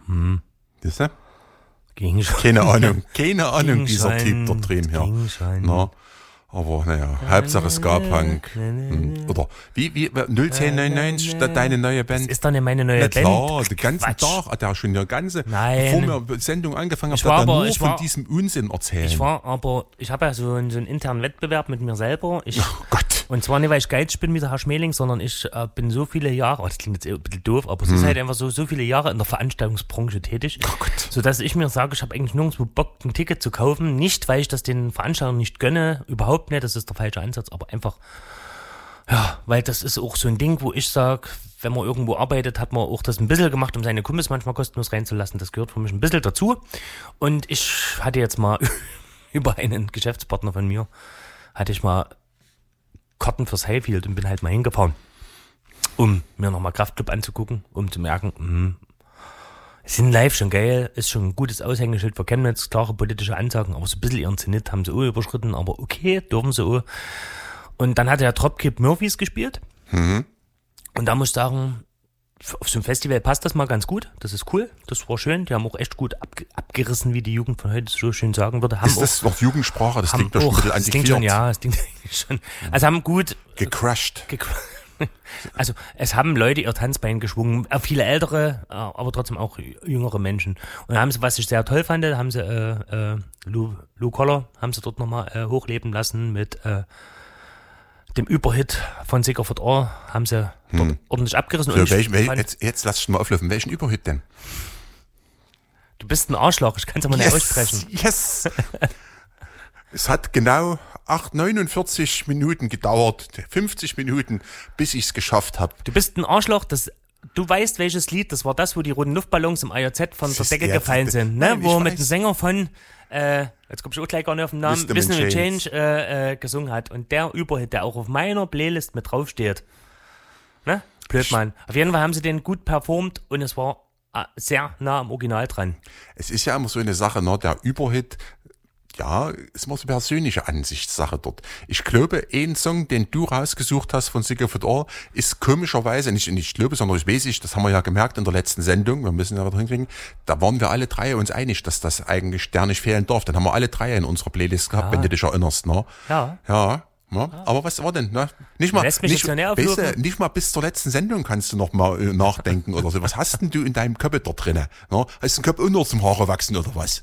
Siehst du? Ging schon. Keine Ahnung, Ging dieser schon. Typ da drin hier. Ging schon. Na, aber naja, Hauptsache Ska-Punk. Oder wie 01099, deine neue Band? Ist doch nicht meine neue Na Band. klar, den ganzen Quatsch. Tag hat er schon die ganze, Nein. bevor wir die Sendung angefangen haben, Ich war hat er aber- nur ich von war- diesem Unsinn erzählt. Ich habe ja so einen internen Wettbewerb mit mir selber. Oh Gott. Und zwar nicht, weil ich geizig bin wie der Herr Schmeling, sondern ich bin so viele Jahre, das klingt jetzt ein bisschen doof, aber es ist halt einfach so viele Jahre in der Veranstaltungsbranche tätig, sodass ich mir sage, ich habe eigentlich nirgendwo Bock, ein Ticket zu kaufen. Nicht, weil ich das den Veranstaltern nicht gönne, überhaupt nicht, das ist der falsche Ansatz, aber einfach, ja, weil das ist auch so ein Ding, wo ich sage, wenn man irgendwo arbeitet, hat man auch das ein bisschen gemacht, um seine Kumpels manchmal kostenlos reinzulassen. Das gehört für mich ein bisschen dazu. Und ich hatte jetzt mal über einen Geschäftspartner von mir, hatte ich mal Karten fürs Highfield und bin halt mal hingefahren, um mir nochmal Kraftclub anzugucken, um zu merken, sind live schon geil, ist schon ein gutes Aushängeschild für Chemnitz, klare politische Ansagen, aber so ein bisschen ihren Zenit haben sie auch überschritten, aber okay, dürfen sie auch. Und dann hat der Dropkick Murphys gespielt. Und da muss ich sagen, auf so einem Festival passt das mal ganz gut. Das ist cool, das war schön. Die haben auch echt gut abgerissen, wie die Jugend von heute so schön sagen würde. Haben Ist das noch Jugendsprache? Das klingt doch schon ein bisschen das klingt antiquiert. schon, ja, das klingt eigentlich schon. Also haben gut Gecrashed. also es haben Leute ihr Tanzbein geschwungen, viele ältere, aber trotzdem auch jüngere Menschen. Und da haben sie, was ich sehr toll fand, haben sie Lou Collar haben sie dort nochmal hochleben lassen mit dem Überhit von Sigerford All, haben sie dort ordentlich abgerissen. So, Und jetzt lass ich mal auflösen. Welchen Überhit denn? du bist ein Arschloch, ich kann es aber nicht aussprechen. Yes! Es hat genau 49 Minuten gedauert, 50 Minuten, bis ich es geschafft habe. Du bist ein Arschloch, du weißt, welches Lied, das war das, wo die roten Luftballons im IOZ von der Decke gefallen sind, ne? Nein, Wo ich mit weiß. dem Sänger von, jetzt komm ich auch gleich gar nicht auf den Namen, Wisdom and Change gesungen hat. Und der Überhit, der auch auf meiner Playlist mit draufsteht. Ne? Blödmann. Auf jeden Fall haben sie den gut performt und es war sehr nah am Original dran. Es ist ja immer so eine Sache, ne? Der Überhit, ja, ist immer so eine persönliche Ansichtssache dort. Ich glaube, ein Song, den du rausgesucht hast von Sigerford All, ist komischerweise, nicht ich glaube, sondern ich weiß, das haben wir ja gemerkt in der letzten Sendung, wir müssen ja wieder hinkriegen, da waren wir alle drei uns einig, dass das eigentlich der nicht fehlen darf. Dann haben wir alle drei in unserer Playlist gehabt, wenn du dich erinnerst, ne? Ja. Ja. Ja, aber was war denn? Ne? Nicht mal, Lässt mich nicht, jetzt noch näher weißt du, aufrufen. nicht mal bis zur letzten Sendung kannst du noch mal nachdenken oder so. Was hast denn du in deinem Köpfe da drinnen? Ne? Hast du den Köpfe unter zum Haare wachsen oder was?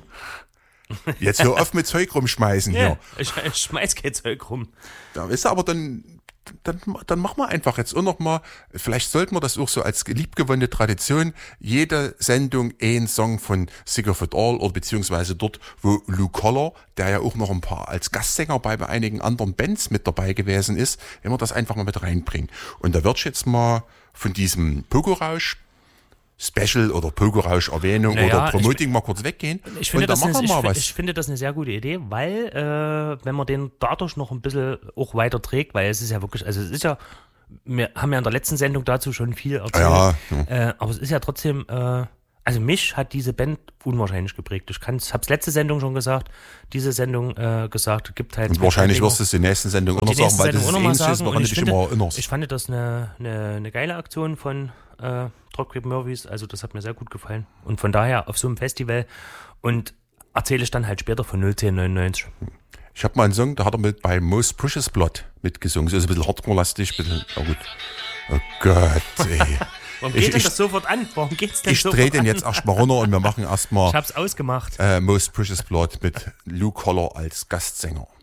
Jetzt hör auf mit Zeug rumschmeißen hier. Ich schmeiß kein Zeug rum. Ja, weißt du, aber dann machen wir einfach jetzt auch noch mal, vielleicht sollten wir das auch so als liebgewonnene Tradition, jede Sendung ein Song von Sigerford All oder beziehungsweise dort, wo Lou Collar, der ja auch noch ein paar als Gastsänger bei einigen anderen Bands mit dabei gewesen ist, wenn wir das einfach mal mit reinbringen. Und da wird ich jetzt mal von diesem Pogo-Rausch Special oder Pogo-Rausch-Erwähnung oder Promoting mal kurz weggehen. Ich finde, und dann machen wir mal was. ich finde das eine sehr gute Idee, weil wenn man den dadurch noch ein bisschen auch weiter trägt, weil es ist ja wirklich, also es ist ja, wir haben ja in der letzten Sendung dazu schon viel erzählt, aber es ist ja trotzdem, also mich hat diese Band unwahrscheinlich geprägt. Ich hab's letzte Sendung schon gesagt, diese Sendung gesagt, gibt halt. Und wahrscheinlich wirst du es in der nächsten Sendung auch noch sagen, weil das ist ähnliches, woran du dich immer erinnerst. Ich fand das eine geile Aktion von Dropkick Murphys, also das hat mir sehr gut gefallen. Und von daher auf so einem Festival und erzähle ich dann halt später von 01099. Ich habe mal einen Song, da hat er mit bei Most Precious Blood mitgesungen. So ist ein bisschen Hardcore-lastig, bisschen, oh gut. Oh Gott, ey. Warum geht denn das sofort an? Warum geht's denn sofort an? Ich drehe den jetzt erstmal runter und wir machen erstmal Ich hab's ausgemacht. Most Precious Blood mit Lou Collar als Gastsänger.